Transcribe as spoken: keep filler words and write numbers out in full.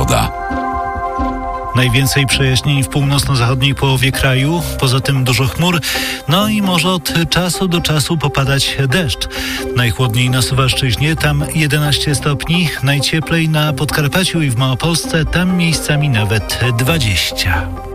pogoda. Najwięcej przejaśnień w północno-zachodniej połowie kraju, poza tym dużo chmur, no i może od czasu do czasu popadać deszcz. Najchłodniej na Suwalszczyźnie, tam jedenaście stopni, najcieplej na Podkarpaciu i w Małopolsce, tam miejscami nawet dwadzieścia.